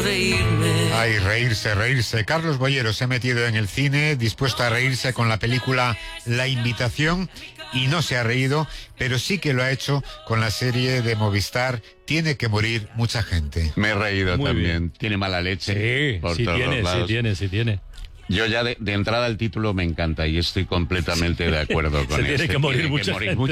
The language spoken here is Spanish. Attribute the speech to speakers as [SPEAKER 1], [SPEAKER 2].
[SPEAKER 1] Ay, reírse, reírse. Carlos Boyero se ha metido en el cine, dispuesto a reírse con la película La Invitación, y no se ha reído, pero sí que lo ha hecho con la serie de Movistar Tiene que morir mucha gente.
[SPEAKER 2] Me he reído
[SPEAKER 3] Muy
[SPEAKER 2] también.
[SPEAKER 3] bien.
[SPEAKER 2] Tiene mala leche.
[SPEAKER 3] Sí,
[SPEAKER 2] por
[SPEAKER 3] sí
[SPEAKER 2] todos
[SPEAKER 3] tiene,
[SPEAKER 2] los lados.
[SPEAKER 3] sí tiene.
[SPEAKER 2] Yo ya de entrada el título me encanta y estoy completamente de acuerdo con
[SPEAKER 3] Se tiene
[SPEAKER 2] este.
[SPEAKER 3] que morir mucha gente.